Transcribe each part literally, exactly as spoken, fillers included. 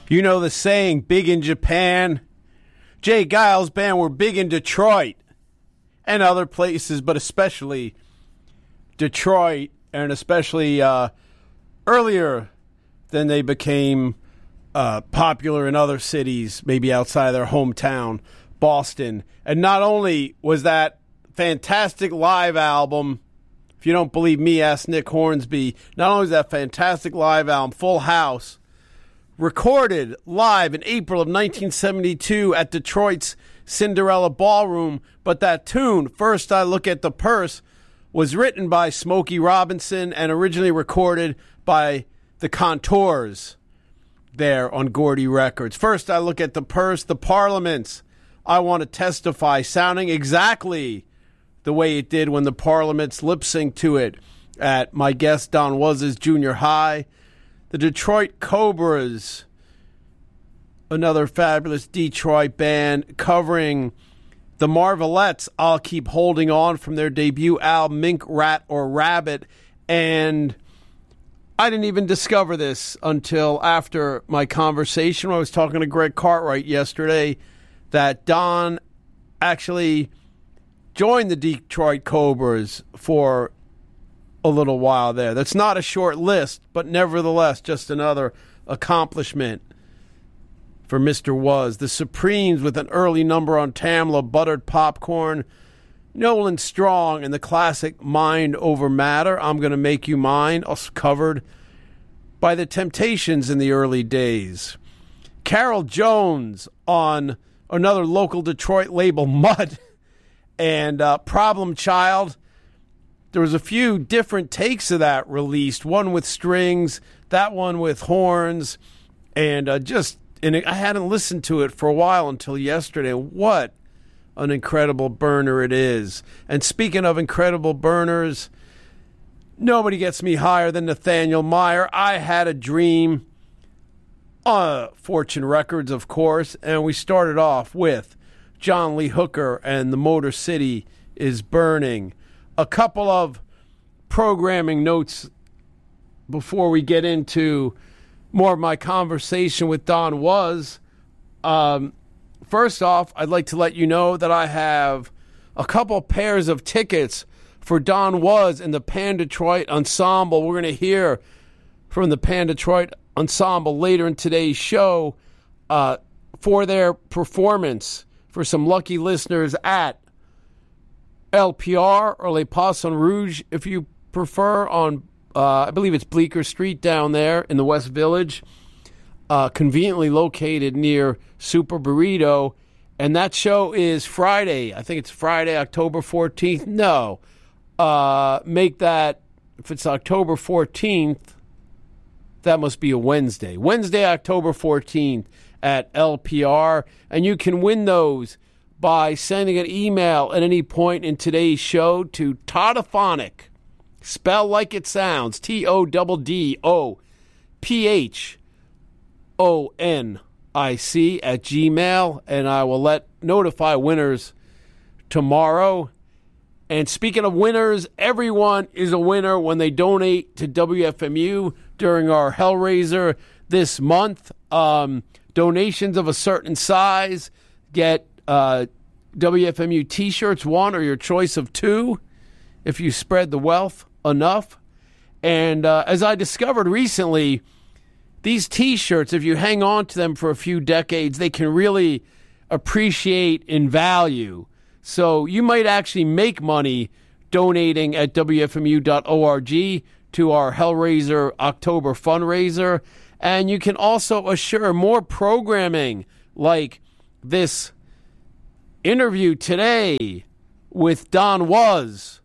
You know the saying, big in Japan. Jay Giles Band were big in Detroit and other places, but especially Detroit, and especially uh, earlier than they became uh, popular in other cities, maybe outside their hometown, Boston. And not only was that fantastic live album, if you don't believe me, ask Nick Hornsby, not only was that fantastic live album, Full House, recorded live in April of nineteen seventy-two at Detroit's Cinderella Ballroom, but that tune, First I Look at the Purse, was written by Smokey Robinson and originally recorded by the Contours there on Gordy Records. First I Look at the Purse, the Parliaments, I Want to Testify, sounding exactly the way it did when the Parliaments lip-synced to it at my guest Don Was's junior high. The Detroit Cobras, another fabulous Detroit band, covering the Marvelettes, I'll Keep Holding On, from their debut album, Mink, Rat, or Rabbit. And I didn't even discover this until after my conversation when I was talking to Greg Cartwright yesterday, that Don actually joined the Detroit Cobras for a little while there. That's not a short list, but nevertheless, just another accomplishment for Mister Was. The Supremes with an early number on Tamla, Buttered Popcorn, Nolan Strong, and the classic Mind Over Matter, I'm Gonna Make You Mine, also covered by the Temptations in the early days. Carol Jones on another local Detroit label, Mud, and uh, Problem Child. There was a few different takes of that released, one with strings, that one with horns, and uh, just, and I hadn't listened to it for a while until yesterday. What an incredible burner it is. And speaking of incredible burners, nobody gets me higher than Nathaniel Meyer. I Had a Dream, uh, Fortune Records, of course, and we started off with John Lee Hooker and The Motor City is Burning. A couple of programming notes before we get into more of my conversation with Don Was. Um, first off, I'd like to let you know that I have a couple pairs of tickets for Don Was and the Pan Detroit Ensemble. We're going to hear from the Pan Detroit Ensemble later in today's show uh, for their performance for some lucky listeners at L P R, or Le Poisson Rouge, if you prefer, on, uh, I believe it's Bleecker Street down there in the West Village, uh, conveniently located near Super Burrito. And that show is Friday. I think it's Friday, October fourteenth. No, uh, make that, if it's October fourteenth, that must be a Wednesday. Wednesday, October fourteenth at L P R. And you can win those by sending an email at any point in today's show to Toddophonic, spell like it sounds, T O D D O P H O N I C at Gmail, and I will let notify winners tomorrow. And speaking of winners, everyone is a winner when they donate to W F M U during our Hellraiser this month. Um, donations of a certain size get Uh, W F M U t-shirts, one or your choice of two, if you spread the wealth enough. And uh, as I discovered recently, these t-shirts, if you hang on to them for a few decades, they can really appreciate in value. So you might actually make money donating at W F M U dot org to our Hellraiser October fundraiser. And you can also assure more programming like this interview today with Don Was,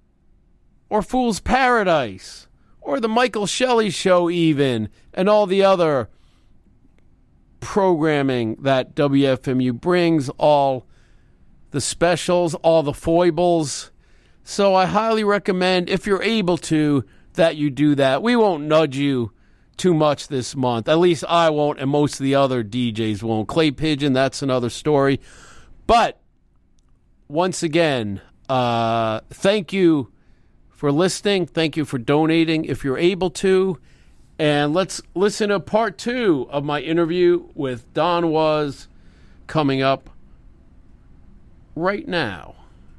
or Fool's Paradise, or the Michael Shelley Show even, and all the other programming that W F M U brings, all the specials, all the foibles. So I highly recommend, if you're able to, that you do that. We won't nudge you too much this month. At least I won't, and most of the other D Js won't. Clay Pigeon, that's another story. But once again, uh, thank you for listening. Thank you for donating if you're able to. And let's listen to part two of my interview with Don Was coming up right now.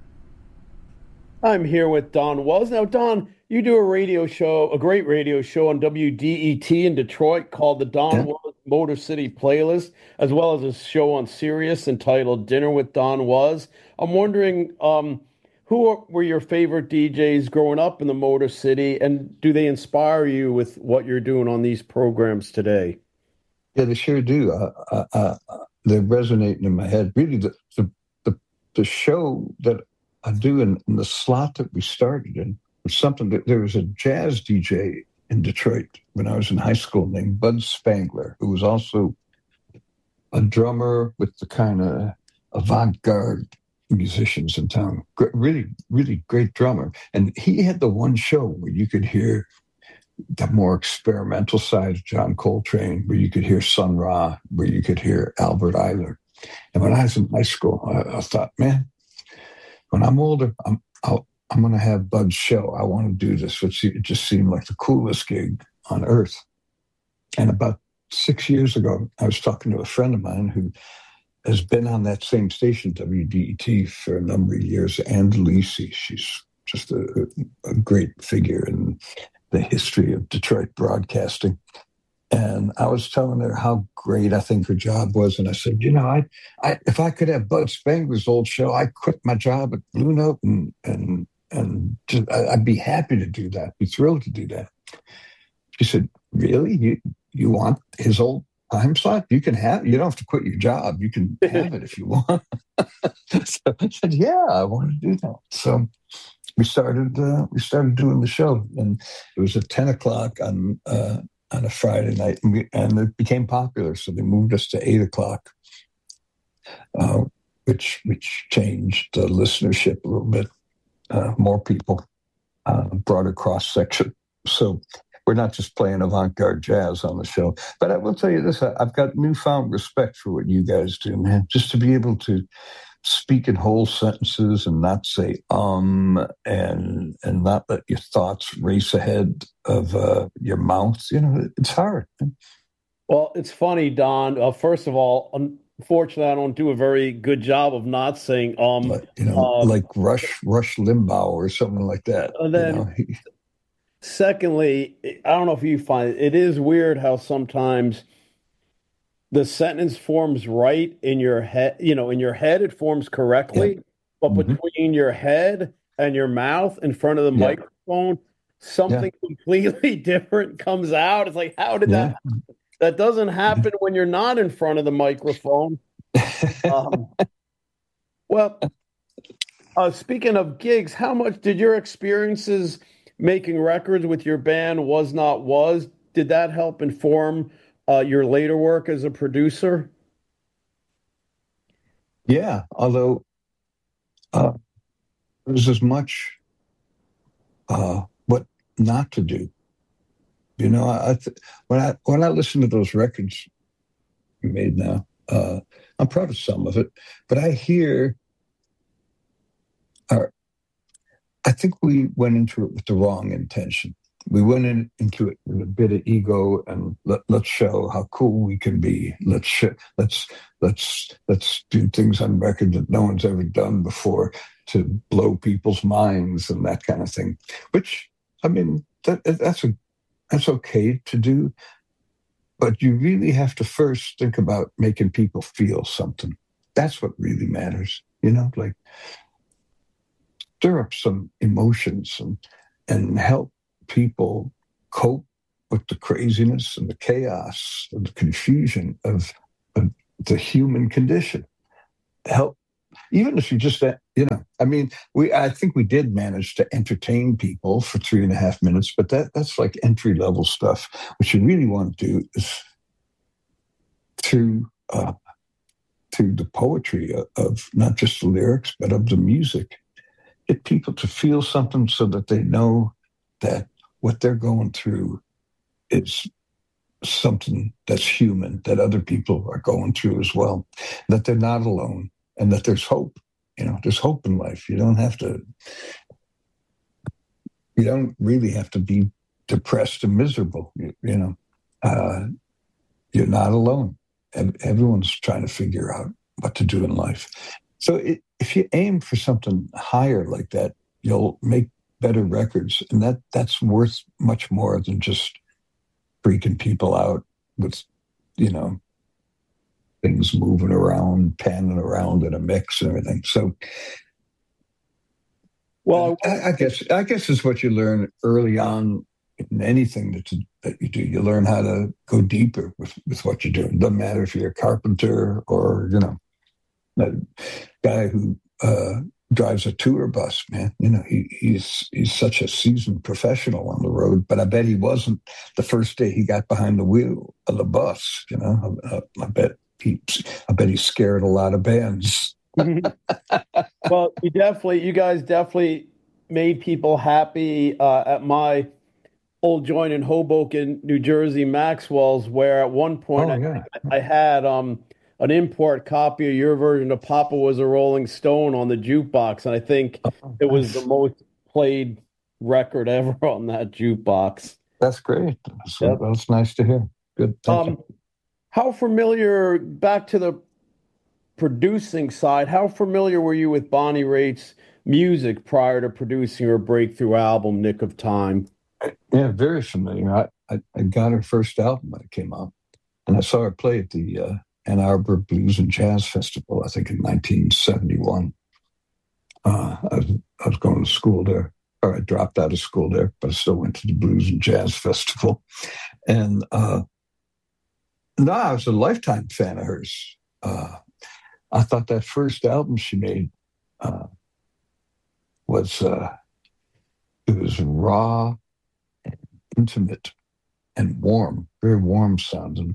I'm here with Don Was. Now, Don, you do a radio show, a great radio show on W D E T in Detroit called the Don yeah. Was Motor City Playlist, as well as a show on Sirius entitled Dinner with Don Was. I'm wondering, um, who were your favorite D Js growing up in the Motor City, and do they inspire you with what you're doing on these programs today? Yeah, they sure do. Uh, uh, uh, they're resonating in my head. Really, the the, the, the show that I do in, in the slot that we started in was something that there was a jazz D J in Detroit when I was in high school named Bud Spangler, who was also a drummer with the kind of avant-garde musicians in town. Really, really great drummer. And he had the one show where you could hear the more experimental side of John Coltrane, where you could hear Sun Ra, where you could hear Albert Ayler. And when I was in high school, I, I thought, man, when I'm older, I'm I'll, I'm going to have Bud's show. I want to do this, which it just seemed like the coolest gig on earth. And about six years ago, I was talking to a friend of mine who has been on that same station, W D E T, for a number of years, Ann DeLisi. She's just a, a great figure in the history of Detroit broadcasting. And I was telling her how great I think her job was. And I said, you know, I, I if I could have Bud Spangler's old show, I'd quit my job at Blue Note and and and just, I'd be happy to do that, be thrilled to do that. She said, really? You you want his old time slot? You can have, you don't have to quit your job. You can have it if you want. So I said, yeah, I want to do that. So we started, uh, we started doing the show, and it was at ten o'clock on, uh, on a Friday night, and, we, and it became popular. So they moved us to eight o'clock, uh, which, which changed the listenership a little bit. Uh, more people, uh, broader cross section. So we're not just playing avant-garde jazz on the show. But I will tell you this, I, I've got newfound respect for what you guys do, man. Just to be able to speak in whole sentences and not say um and and not let your thoughts race ahead of uh, your mouth. You know, it's hard. Well, it's funny, Don. Uh, first of all, unfortunately, I don't do a very good job of not saying um. But, you know, um, like Rush Rush Limbaugh or something like that. And then, you know? Secondly, I don't know if you find it, it is weird how sometimes the sentence forms right in your head. You know, in your head it forms correctly, yeah. But mm-hmm. between your head and your mouth in front of the yeah. microphone, something yeah. completely different comes out. It's like, how did yeah. that? That doesn't happen when you're not in front of the microphone. Um, well, uh, speaking of gigs, how much did your experiences making records with your band Was Not Was, did that help inform uh, your later work as a producer? Yeah, although uh, there's as much uh, what not to do. You know, I th- when I when I listen to those records you made now, uh, I'm proud of some of it, but I hear our. I think we went into it with the wrong intention. We went in, into it with a bit of ego and let, let's show how cool we can be. Let's sh- let's let's let's do things on record that no one's ever done before to blow people's minds and that kind of thing. Which, I mean, that, that's a that's okay to do, but you really have to first think about making people feel something. That's what really matters. You know, like. Stir up some emotions and and help people cope with the craziness and the chaos and the confusion of, of the human condition. Help, even if you just, you know, I mean, we I think we did manage to entertain people for three and a half minutes, but that that's like entry level stuff. What you really want to do is through uh, through the poetry of, of not just the lyrics, but of the music. Get people to feel something so that they know that what they're going through is something that's human, that other people are going through as well, that they're not alone, and that there's hope. You know, there's hope in life. You don't have to, you don't really have to be depressed and miserable, you, you know, uh, you're not alone. Everyone's trying to figure out what to do in life. So it, if you aim for something higher like that, you'll make better records. And that that's worth much more than just freaking people out with, you know, things moving around, panning around in a mix and everything. So, well, I, I guess I guess it's what you learn early on in anything that, that you do. You learn how to go deeper with, with what you're doing. It doesn't matter if you're a carpenter or, you know, a guy who uh, drives a tour bus, man. You know, he, he's he's such a seasoned professional on the road, but I bet he wasn't the first day he got behind the wheel of the bus. You know, I, I bet he, I bet he scared a lot of bands. Well, you definitely, you guys definitely made people happy uh, at my old joint in Hoboken, New Jersey, Maxwell's, where at one point oh, yeah. I, I had um, an import copy of your version of Papa Was a Rolling Stone on the jukebox, and I think oh, it was nice. The most played record ever on that jukebox. That's great. That's, yep. That's nice to hear. Good. Thank um, you. How familiar, back to the producing side, how familiar were you with Bonnie Raitt's music prior to producing her breakthrough album, Nick of Time? Yeah, very familiar. I, I, I got her first album when it came out, and I saw her play at the uh, Ann Arbor Blues and Jazz Festival, I think in nineteen seventy-one. Uh, I, was, I was going to school there, or I dropped out of school there, but I still went to the Blues and Jazz Festival. And uh, no, I was a lifetime fan of hers. Uh, I thought that first album she made uh, was, uh, it was raw, intimate and warm, very warm sounding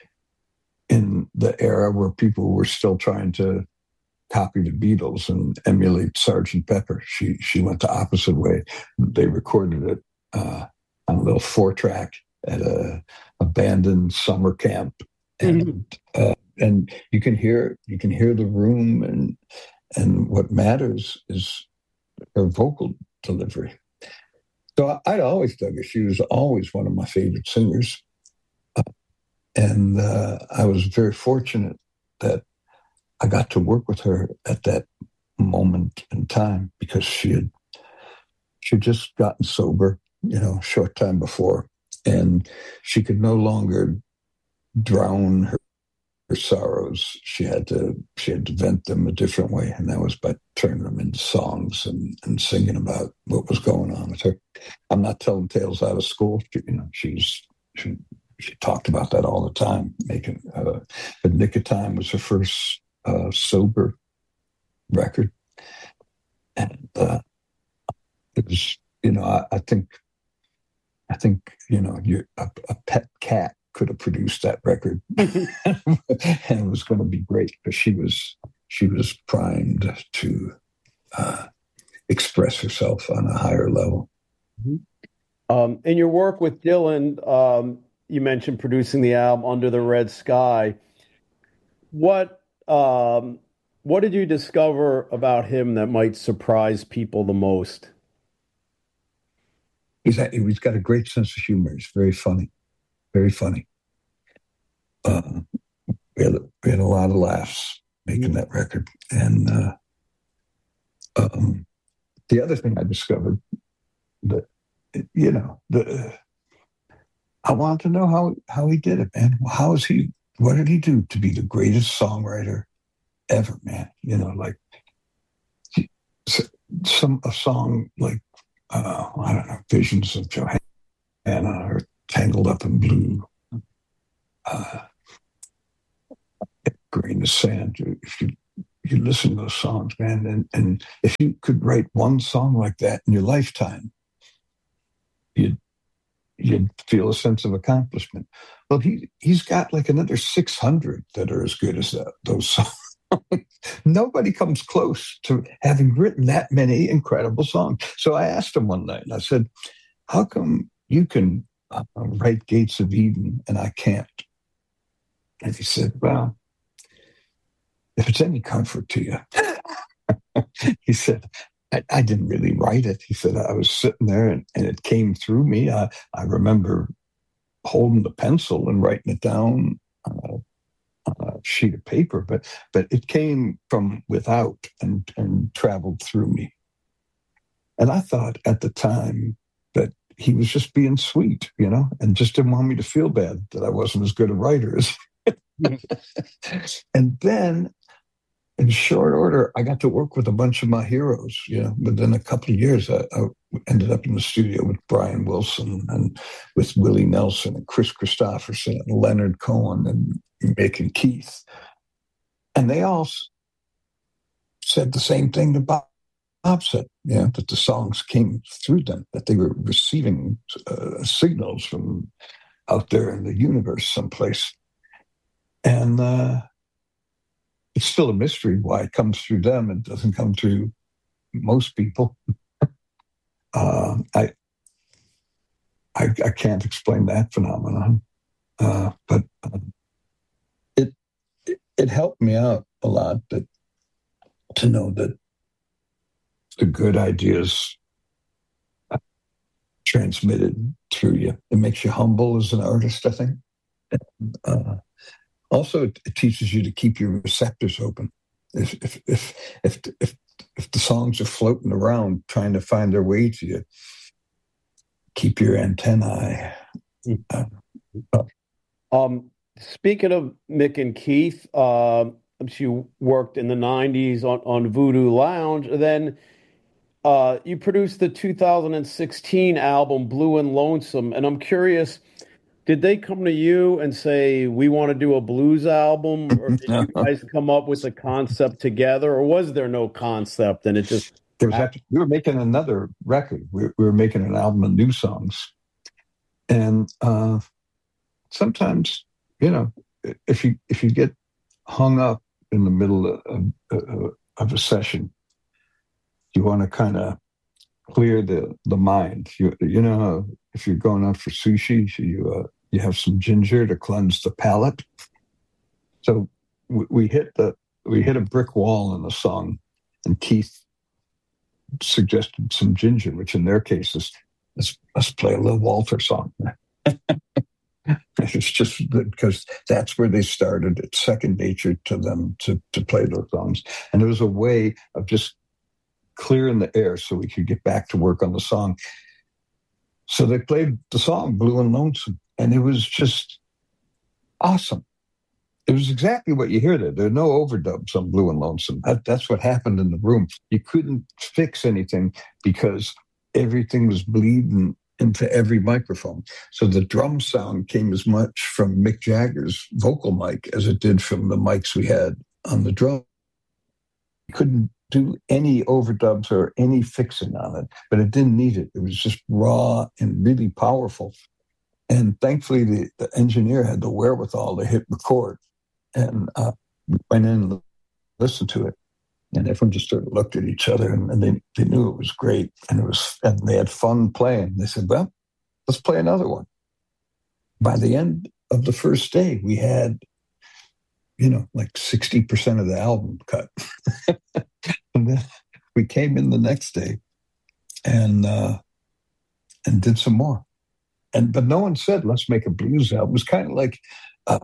in the era where people were still trying to copy the Beatles and emulate Sergeant Pepper. She she went the opposite way. They recorded it uh, on a little four track at a abandoned summer camp, and mm-hmm. uh, and you can hear you can hear the room, and and what matters is her vocal delivery. So I'd always dug her. She was always one of my favorite singers. Uh, and uh, I was very fortunate that I got to work with her at that moment in time, because she had she had just gotten sober, you know, a short time before. And she could no longer drown her, her sorrows. She had to she had to vent them a different way. And that was by turning them into songs and, and singing about what was going on with her. I'm not telling tales out of school. She, you know, she's she, she talked about that all the time. Making uh, "The Nick of Time" was her first uh, sober record, and uh, it was, you know, I, I think, I think, you know, you're, a, a pet cat could have produced that record, and it was going to be great, because she was she was primed to uh, express herself on a higher level. Mm-hmm. Um, in your work with Dylan, um, you mentioned producing the album Under the Red Sky. What um, what did you discover about him that might surprise people the most? He's he's got a great sense of humor. He's very funny, very funny. Uh, we, had, we had a lot of laughs making that record. And uh, um, the other thing I discovered, that, you know, the I wanted to know how how he did it, man. How is he? What did he do to be the greatest songwriter ever, man? You know, like some a song like uh, I don't know, "Visions of Johanna" or "Tangled Up in Blue." Uh, grain of sand. If you you listen to those songs, man, and, and if you could write one song like that in your lifetime, you'd you'd feel a sense of accomplishment. Well, he he's got like another six hundred that are as good as that, those songs. Nobody comes close to having written that many incredible songs. So I asked him one night, and I said, "How come you can uh, write Gates of Eden and I can't?" And he said, "Well, if it's any comfort to you," he said, I, I didn't really write it. He said I was sitting there and, and it came through me. I, I remember holding the pencil and writing it down uh, on a sheet of paper, but but it came from without and, and traveled through me. And I thought at the time that he was just being sweet, you know, and just didn't want me to feel bad that I wasn't as good a writer as. And then in short order, I got to work with a bunch of my heroes. You know, within a couple of years, I, I ended up in the studio with Brian Wilson and with Willie Nelson and Chris Christopherson and Leonard Cohen and Mick and Keith. And they all said the same thing to Bob, Bob said, you know, that the songs came through them, that they were receiving uh, signals from out there in the universe someplace. And uh, it's still a mystery why it comes through them and doesn't come through most people. uh, I, I I can't explain that phenomenon, uh, but um, it, it it helped me out a lot that to know that the good ideas are transmitted through you. It makes you humble as an artist, I think. Uh, Also, it teaches you to keep your receptors open. If if if if if, if the songs are floating around trying to find their way to you, keep your antennae. Uh, up. Um, speaking of Mick and Keith, uh, you worked in the nineties on, on Voodoo Lounge. Then uh, you produced the two thousand sixteen album Blue and Lonesome. And I'm curious, did they come to you and say, we want to do a blues album? Or did you guys come up with a concept together? Or was there no concept and it just... There was actually, we were making another record. We, we were making an album of new songs. And uh, sometimes, you know, if you if you get hung up in the middle of, of, of a session, you want to kind of clear the, the mind. You, you know, if you're going out for sushi, you uh, you have some ginger to cleanse the palate. So we, we hit the we hit a brick wall in the song, and Keith suggested some ginger, which in their case is let's let's play a little Walter song. It's just because that's where they started. It's second nature to them to to play those songs, and it was a way of just clearing the air so we could get back to work on the song. So they played the song Blue and Lonesome, and it was just awesome. It was exactly what you hear there. There are no overdubs on Blue and Lonesome. That, that's what happened in the room. You couldn't fix anything because everything was bleeding into every microphone. So the drum sound came as much from Mick Jagger's vocal mic as it did from the mics we had on the drum. You couldn't do any overdubs or any fixing on it, but it didn't need it. It was just raw and really powerful. And thankfully, the, the engineer had the wherewithal to hit record. And uh, we went in and listened to it. And everyone just sort of looked at each other, and, and they, they knew it was great. And it was, and they had fun playing. They said, well, let's play another one. By the end of the first day, we had, you know, like sixty percent of the album cut. And then we came in the next day and uh, and did some more. And but no one said, let's make a blues album. It was kind of like uh,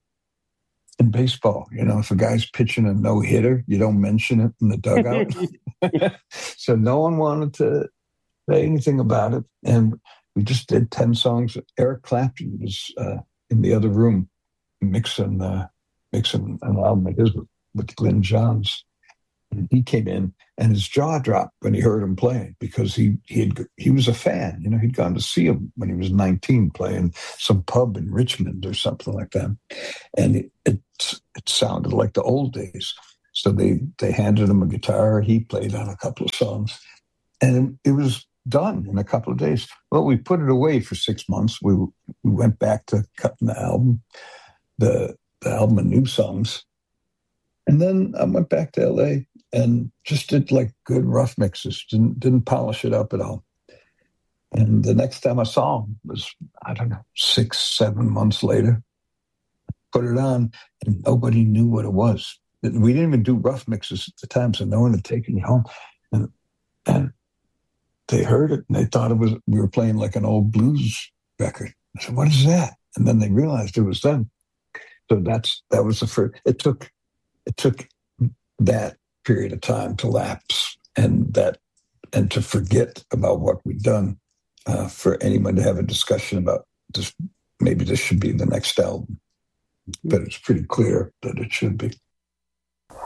in baseball, you know, if a guy's pitching a no-hitter, you don't mention it in the dugout. So no one wanted to say anything about it. And we just did ten songs. Eric Clapton was uh, in the other room mixing, uh, mixing an album of his with, with Glyn Johns. And he came in and his jaw dropped when he heard him playing because he he had, he was a fan. You know, he'd gone to see him when he was nineteen playing some pub in Richmond or something like that. And it, it, it sounded like the old days. So they, they handed him a guitar. He played on a couple of songs. And it, it was done in a couple of days. Well, we put it away for six months. We, we went back to cutting the album, the, the album of new songs. And then I went back to L A and just did like good rough mixes, didn't didn't polish it up at all. And the next time I saw him was, I don't know, six, seven months later. Put it on, and nobody knew what it was. We didn't even do rough mixes at the time, so no one had taken me home. And And they heard it and they thought it was, we were playing like an old blues record. I said, what is that? And then they realized it was them. So that's, that was the first, it took, it took that period of time to lapse and that, and to forget about what we'd done, uh, for anyone to have a discussion about this. Maybe this should be the next album, but it's pretty clear that it should be.